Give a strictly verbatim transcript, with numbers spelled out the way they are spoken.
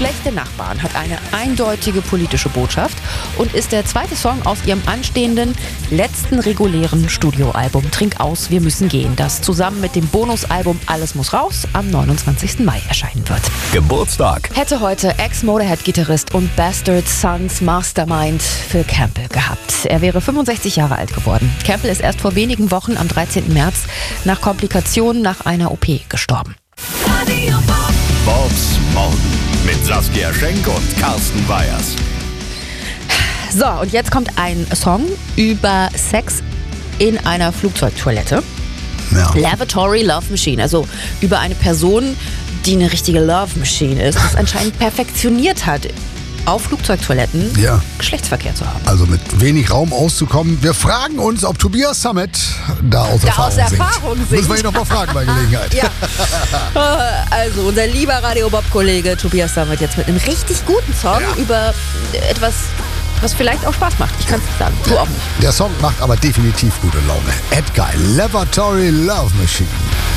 Schlechte Nachbarn hat eine eindeutige politische Botschaft und ist der zweite Song aus ihrem anstehenden letzten regulären Studioalbum Trink aus, wir müssen gehen, das zusammen mit dem Bonusalbum Alles muss raus am neunundzwanzigsten Mai erscheinen wird. Geburtstag. Hätte heute Ex-Motorhead-Gitarrist und Bastard Sons Mastermind Phil Campbell gehabt. Er wäre fünfundsechzig Jahre alt geworden. Campbell ist erst vor wenigen Wochen am dreizehnten März nach Komplikationen nach einer O P gestorben. Bobs Morgen mit Saskia Schenk und Carsten Weyers. So, und jetzt kommt ein Song über Sex in einer Flugzeugtoilette. Ja. Lavatory Love Machine, also über eine Person, die eine richtige Love Machine ist, das anscheinend perfektioniert hat, auf Flugzeugtoiletten Ja. Geschlechtsverkehr zu haben. Also mit wenig Raum auszukommen. Wir fragen uns, ob Tobias Sammet da aus Da Erfahrung aus singt. Erfahrung singt. Müssen wir ihn noch mal fragen bei Gelegenheit. Ja. Also unser lieber Radio-Bob-Kollege Tobias Sammet jetzt mit einem richtig guten Song Ja. über etwas, was vielleicht auch Spaß macht. Ich kann es nicht sagen, du auch nicht. Der Song macht aber definitiv gute Laune. Edguy, Lavatory Love Machine.